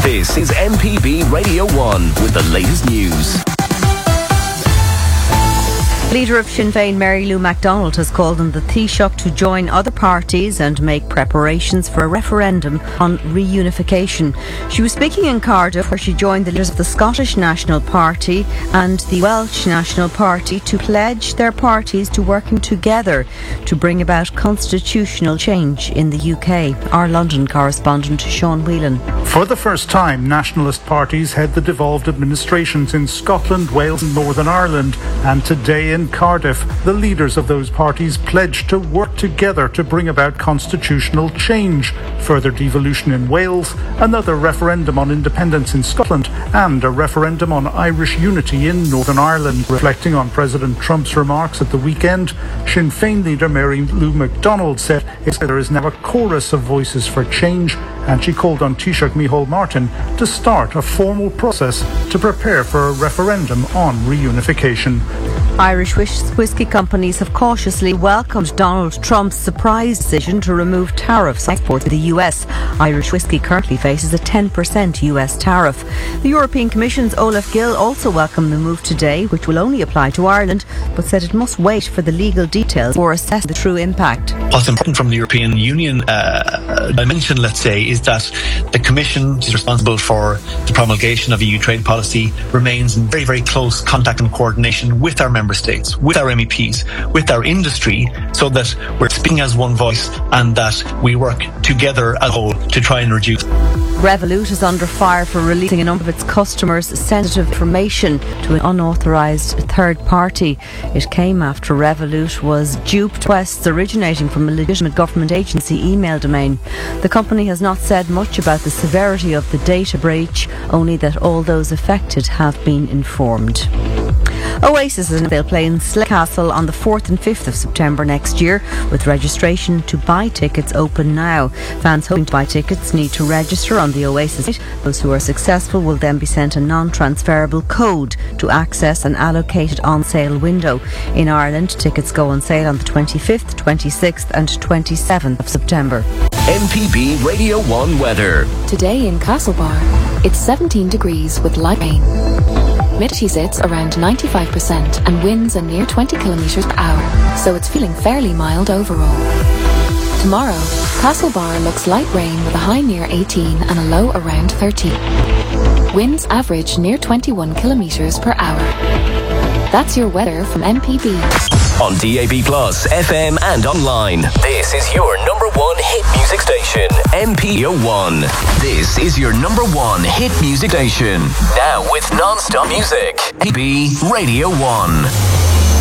This is MPB Radio 1 with the latest news. Leader of Sinn Féin Mary Lou MacDonald has called on the Taoiseach to join other parties and make preparations for a referendum on reunification. She was speaking in Cardiff, where she joined the leaders of the Scottish National Party and the Welsh National Party to pledge their parties to working together to bring about constitutional change in the UK. Our London correspondent Sean Whelan. For the first time, nationalist parties head the devolved administrations in Scotland, Wales and Northern Ireland, and today in Cardiff, the leaders of those parties pledged to work together to bring about constitutional change, further devolution in Wales, another referendum on independence in Scotland, and a referendum on Irish unity in Northern Ireland. Reflecting on President Trump's remarks at the weekend, Sinn Féin leader Mary Lou MacDonald said there is now a chorus of voices for change, and she called on Taoiseach Micheál Martin to start a formal process to prepare for a referendum on reunification. Irish whisky companies have cautiously welcomed Donald Trump's surprise decision to remove tariffs on exports to the US. Irish whisky currently faces a 10% US tariff. The European Commission's Olaf Gill also welcomed the move today, which will only apply to Ireland, but said it must wait for the legal details before assessing the true impact. What's important from the European Union dimension, let's say, is that the Commission, which is responsible for the promulgation of EU trade policy, remains in very, very close contact and coordination with our member states, with our MEPs, with our industry, so that we're speaking as one voice and that we work together as a whole to try and reduce. Revolut is under fire for releasing a number of its customers' sensitive information to an unauthorised third party. It came after Revolut was duped requests originating from a legitimate government agency email domain. The company has not said much about the severity of the data breach, only that all those affected have been informed. Oasis they'll play in Slane Castle on the 4th and 5th of September next year, with registration to buy tickets open now. Fans hoping to buy tickets need to register on the Oasis site. Those who are successful will then be sent a non-transferable code to access an allocated on-sale window. In Ireland, tickets go on sale on the 25th, 26th and 27th of September. MPB Radio 1 weather. Today in Castlebar, it's 17 degrees with light rain. Humidity sits around 95% and winds are near 20 kilometres per hour, so it's feeling fairly mild overall. Tomorrow, Castlebar looks light rain with a high near 18 and a low around 13. Winds average near 21 kilometres per hour. That's your weather from MPB. On DAB+, FM and online. This is your number one hit music station, MPB 1. This is your number one hit music station. Now with non-stop music, MPB Radio 1.